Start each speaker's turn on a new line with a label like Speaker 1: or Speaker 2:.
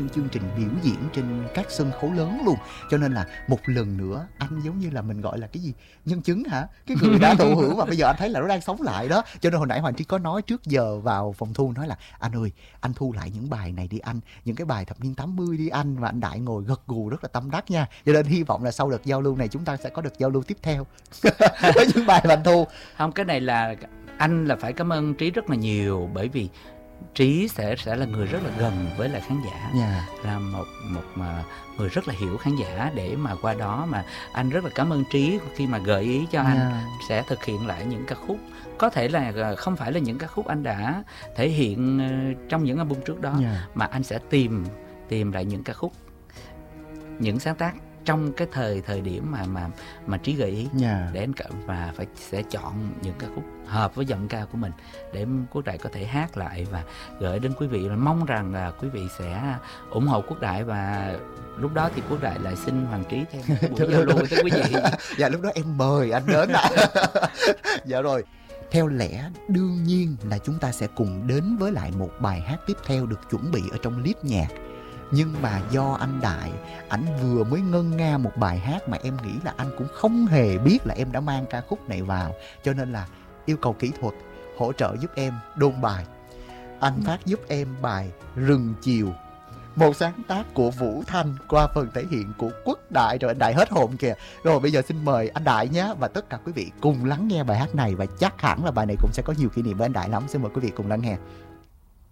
Speaker 1: chương trình biểu diễn trên các sân khấu lớn luôn. Cho nên là một lần nữa anh giống như là mình gọi là cái gì, nhân chứng hả, cái người đã thụ hưởng và bây giờ anh thấy là nó đang sống lại đó. Cho nên hồi nãy Hoàng Trí có nói trước giờ vào phòng thu, nói là anh ơi, anh thu lại những bài này đi anh, những cái bài thập niên 80 đi anh. Và anh Đại ngồi gật gù rất là tâm đắc nha. Cho nên hy vọng là sau đợt giao lưu này chúng ta sẽ có đợt giao lưu tiếp theo với những bài mà anh thu.
Speaker 2: Không, cái này là anh là phải cảm ơn Trí rất là nhiều, bởi vì Trí sẽ là người rất là gần với lại khán giả, là một người rất là hiểu khán giả, để mà qua đó mà anh rất là cảm ơn Trí khi mà gợi ý cho anh sẽ thực hiện lại những ca khúc, có thể là không phải là những ca khúc anh đã thể hiện trong những album trước đó, mà anh sẽ tìm lại những ca khúc, những sáng tác trong cái thời điểm mà Trí gợi ý, để anh và sẽ chọn những ca khúc hợp với giọng ca của mình để Quốc Đại có thể hát lại và gửi đến quý vị. Mong rằng là quý vị sẽ ủng hộ Quốc Đại, và lúc đó thì Quốc Đại lại xin Hoàng Trí thêm buổi giao lưu tới quý vị.
Speaker 1: Dạ lúc đó em mời anh đến ạ. Dạ rồi. Theo lẽ đương nhiên là chúng ta sẽ cùng đến với lại một bài hát tiếp theo được chuẩn bị ở trong list nhạc. Nhưng mà do anh Đại, ảnh vừa mới ngân nga một bài hát mà em nghĩ là anh cũng không hề biết là em đã mang ca khúc này vào. Cho nên là yêu cầu kỹ thuật hỗ trợ giúp em đôn bài. Anh phát giúp em bài Rừng Chiều, một sáng tác của Vũ Thanh qua phần thể hiện của Quốc Đại. Rồi anh Đại hết hồn kìa. Rồi bây giờ xin mời anh Đại nhé, và tất cả quý vị cùng lắng nghe bài hát này. Và chắc hẳn là bài này cũng sẽ có nhiều kỷ niệm với anh Đại lắm. Xin mời quý vị cùng lắng nghe.